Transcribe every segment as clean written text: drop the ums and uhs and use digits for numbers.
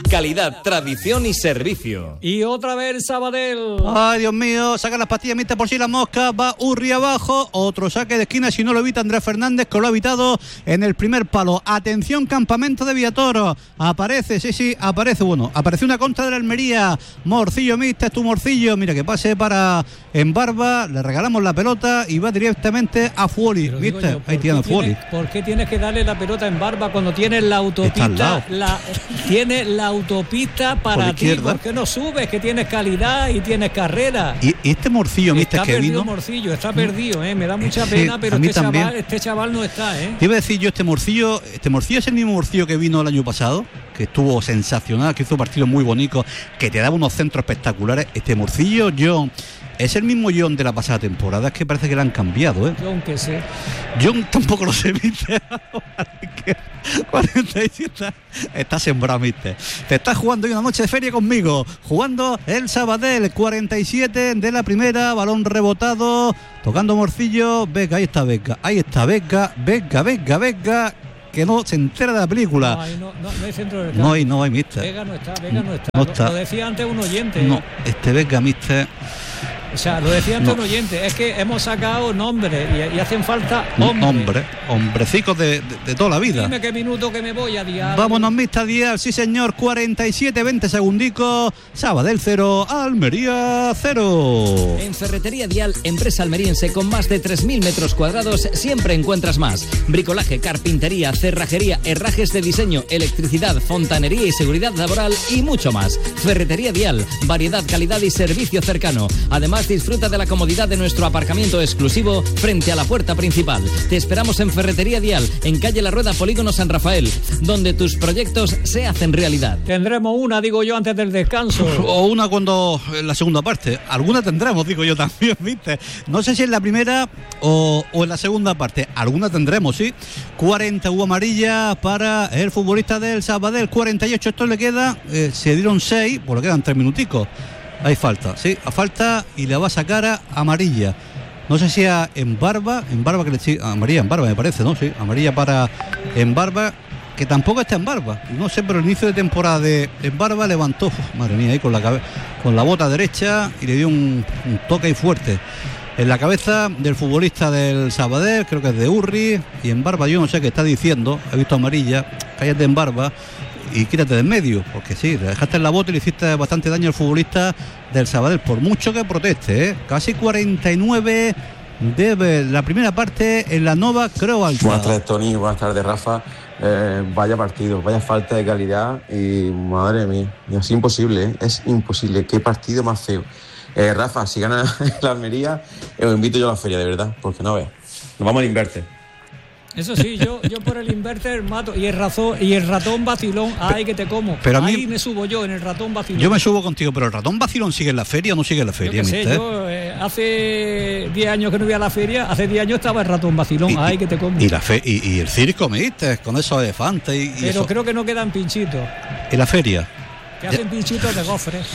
Calidad, tradición y servicio. Y otra vez Sabadell. Ay, Dios mío, saca las pastillas, mister por si las moscas, va Urri abajo, otro saque de esquina, si no lo evita Andrés Fernández, que lo ha evitado en el primer palo. Atención, campamento de Villatoro, aparece, sí, aparece, bueno, apareció una contra de la Almería, Morcillo, mister, tu Morcillo, mira que pase para Embarba, le regalamos la pelota y va directamente a Fuoli, mister, ahí tiene Fuoli. ¿Por qué tienes que darle la pelota a Embarba cuando tienes la autopista, tiene la autopista para ti? ¿Por qué no subes? Que tienes calidad y tienes carrera. Y este Morcillo, mister, que vino. Morcillo, está perdido, me da mucha pena, pero este chaval no está, Te iba a decir yo, este Morcillo es el mismo Morcillo que vino el año pasado, que estuvo sensacional, que hizo partidos muy bonitos, que te daba unos centros espectaculares. Este Morcillo, es el mismo John de la pasada temporada, es que parece que le han cambiado, John, que sé. John tampoco lo sé, mister. 47 está sembrado, mister. Te estás jugando hoy una noche de feria conmigo, jugando el Sabadell, 47 de la primera, balón rebotado, tocando Morcillo, Vega, ahí está Vega, que no se entera de la película. No hay centro del campo. No hay, mister. Vega no está. Lo decía antes un oyente. No, Vega, mister. O sea, lo decía antes un oyente, es que hemos sacado nombres y hacen falta hombrecicos de toda la vida. Dime qué minuto que me voy a Dial. Vámonos, mister Dial, sí señor, 47, 20 segundicos, Sabadell 0, Almería 0. En Ferretería Dial, empresa almeriense con más de 3.000 metros cuadrados, siempre encuentras más. Bricolaje, carpintería, cerrajería, herrajes de diseño, electricidad, fontanería y seguridad laboral y mucho más. Ferretería Dial, variedad, calidad y servicio cercano. Además, disfruta de la comodidad de nuestro aparcamiento exclusivo frente a la puerta principal. Te esperamos en Ferretería Dial, en calle La Rueda, Polígono San Rafael, donde tus proyectos se hacen realidad. Tendremos una, digo yo, antes del descanso. O una cuando en la segunda parte. Alguna tendremos, digo yo también, ¿viste? No sé si en la primera o en la segunda parte. Alguna tendremos, sí. 40 hubo amarilla para el futbolista del Sabadell, 48, esto le queda, se dieron 6, pues le quedan 3 minuticos. Hay falta, sí, a falta y le va a sacar a amarilla. No sé si a Embarba que le sí, amarilla Embarba me parece, ¿no? Sí, amarilla para Embarba, que tampoco está Embarba. No sé, pero el inicio de temporada de Embarba levantó, madre mía, ahí con la bota derecha y le dio un toque ahí fuerte en la cabeza del futbolista del Sabadell, creo que es de Urri, y Embarba yo no sé qué está diciendo, he visto amarilla, cállate Embarba y quítate de en medio, porque sí, le dejaste en la bota y le hiciste bastante daño al futbolista del Sabadell, por mucho que proteste, casi 49 de la primera parte en la Nova Creu Alta. Buenas tardes, Tony, buenas tardes, Rafa. Vaya partido, vaya falta de calidad y madre mía, es imposible, es imposible, qué partido más feo. Rafa, si gana la Almería, os invito yo a la feria, de verdad, porque no veas, nos vamos al Inverter. Eso sí, yo por el inverter mato y el ratón vacilón, ay que te como. Pero ahí me subo yo en el ratón vacilón. Yo me subo contigo, pero el ratón vacilón sigue en la feria o no sigue en la feria, yo hace 10 años que no voy a la feria, hace 10 años estaba el ratón vacilón, ay que te como. Y el circo me diste con esos elefantes y pero eso. Creo que no quedan pinchitos. ¿En la feria? Que hacen pinchitos de gofres.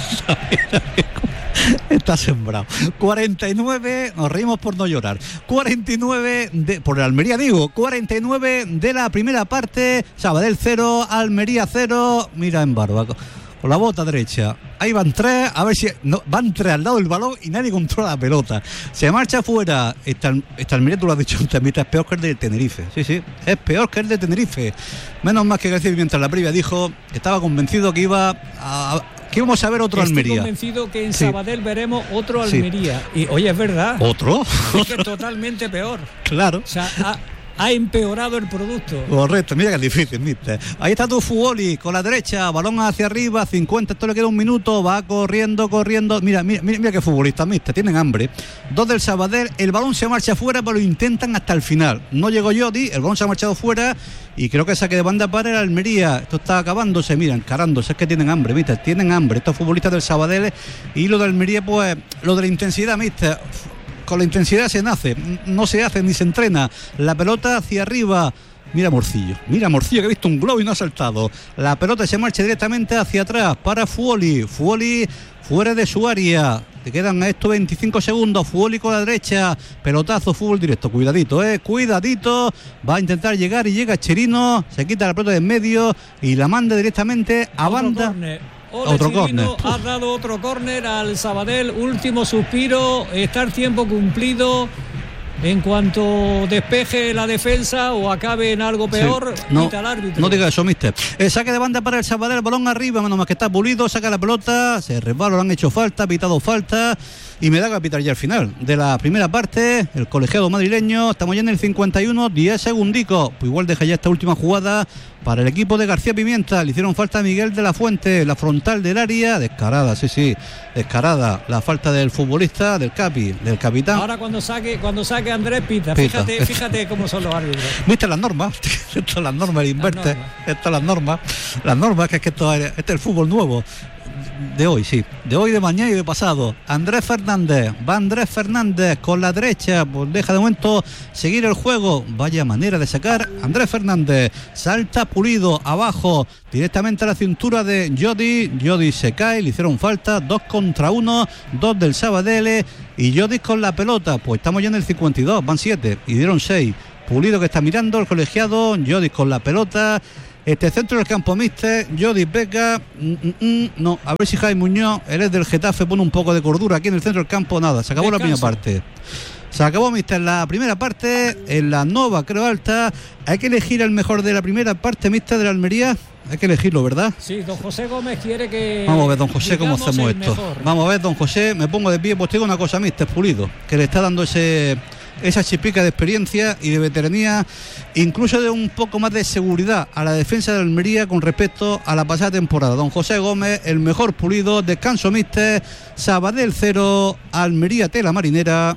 Está sembrado. 49, nos reímos por no llorar. 49 por el Almería, digo. 49 de la primera parte. Sabadell 0, Almería 0. Mira Embarba con la bota derecha. Ahí van 3, a ver si van 3 al lado del balón y nadie controla la pelota. Se marcha afuera. Esta Almería, tú lo has dicho antes, es peor que el de Tenerife. Sí, es peor que el de Tenerife. Menos más que García, mientras la previa dijo, estaba convencido que íbamos a ver otro Almería. Estoy convencido que en Sabadell veremos otro Almería. Y oye, es verdad. ¿Otro? Es que es totalmente peor. Claro. O sea, ha empeorado el producto. Correcto, mira que es difícil, mister. Ahí está tu Fuoli con la derecha, balón hacia arriba, 50, esto le queda un minuto, va corriendo. Mira qué futbolista, mister, tienen hambre. 2 del Sabadell, el balón se marcha fuera, pero lo intentan hasta el final. No llegó Jodi, el balón se ha marchado fuera y creo que saque de banda para el Almería. Esto está acabándose, mira, encarándose, es que tienen hambre, mister, tienen hambre. Estos futbolistas del Sabadell y lo de Almería, pues, lo de la intensidad, mister. Con la intensidad se nace, no se hace ni se entrena. La pelota hacia arriba. Mira Morcillo, que ha visto un globo y no ha saltado. La pelota se marcha directamente hacia atrás para Fuoli. Fuoli fuera de su área. Te quedan estos 25 segundos. Fútbol con la derecha. Pelotazo, fútbol directo. Cuidadito, cuidadito. Va a intentar llegar y llega Cherino. Se quita la pelota de en medio y la manda directamente a banda. Otro córner. Ha dado otro córner al Sabadell. Último suspiro. Está el tiempo cumplido. En cuanto despeje la defensa o acabe en algo peor, quita el árbitro. No diga eso, mister. Saque de banda para el Sabadell, el balón arriba, menos más que está Pulido, saca la pelota, se resbala, han hecho falta, ha pitado falta y me da que pitar ya al final de la primera parte. El colegiado madrileño, estamos ya en el 51, 10 segundicos. Pues igual deja ya esta última jugada para el equipo de García Pimienta. Le hicieron falta a Miguel de la Fuente, la frontal del área, descarada, sí, descarada la falta del futbolista, del capitán. Ahora cuando saque Andrés pita. Fíjate cómo son los árbitros. ¿Viste las normas? Esto es las normas, inverte. Esto es las normas. Las normas, que es que este es el fútbol nuevo. De hoy, sí. De hoy, de mañana y de pasado. Andrés Fernández. Va Andrés Fernández con la derecha. Pues deja de momento seguir el juego. Vaya manera de sacar Andrés Fernández. Salta Pulido abajo. Directamente a la cintura de Jodi. Jodi se cae. Le hicieron falta. 2 contra 1. 2 del Sabadell. Y Jodi con la pelota. Pues estamos ya en el 52. Van 7. Y dieron 6. Pulido que está mirando. El colegiado. Jodi con la pelota. Centro del campo, mister. Jodi Beca. No, a ver si Jaime Muñoz, él es del Getafe, pone un poco de cordura aquí en el centro del campo. Nada, se acabó la primera parte. Se acabó, mister, la primera parte. En la Nova, creo alta. Hay que elegir el mejor de la primera parte, mister, de la Almería. Hay que elegirlo, ¿verdad? Sí, don José Gómez quiere que... Vamos a ver, don José, cómo hacemos esto. Mejor. Vamos a ver, don José, me pongo de pie. Pues te digo una cosa, mister Pulido, que le está dando esa chipica de experiencia y de veteranía, incluso de un poco más de seguridad a la defensa de Almería con respecto a la pasada temporada. Don José Gómez, el mejor Pulido. Descanso, mister. Sabadell 0, Almería Tela Marinera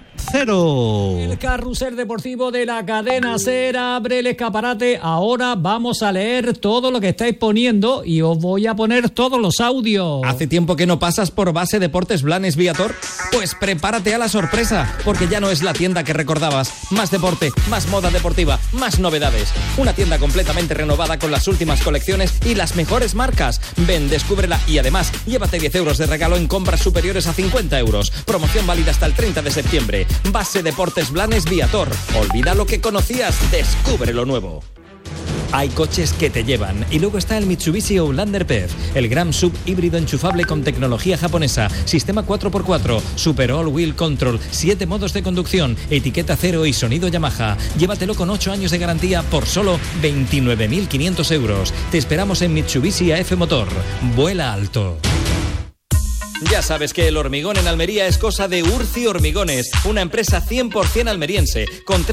0. El carrusel deportivo de la cadena SER abre el escaparate. Ahora vamos a leer todo lo que estáis poniendo y os voy a poner todos los audios. ¿Hace tiempo que no pasas por Base Deportes Blanes Viator? Pues prepárate a la sorpresa, porque ya no es la tienda que recordabas. Más deporte, más moda deportiva, más novedades. Una tienda completamente renovada con las últimas colecciones y las mejores marcas. Ven, descúbrela y además llévate 10 euros de regalo en compras superiores a 50 euros. Promoción válida hasta el 30 de septiembre. Base Deportes Blanes Viator. Olvida lo que conocías, descubre lo nuevo. Hay coches que te llevan. Y luego está el Mitsubishi Outlander PHEV, el Gran Sub híbrido enchufable con tecnología japonesa, sistema 4x4, Super All Wheel Control, 7 modos de conducción, etiqueta 0 y sonido Yamaha. Llévatelo con 8 años de garantía por solo 29.500 euros. Te esperamos en Mitsubishi AF Motor. Vuela alto. Ya sabes que el hormigón en Almería es cosa de Urci Hormigones, una empresa 100% almeriense, con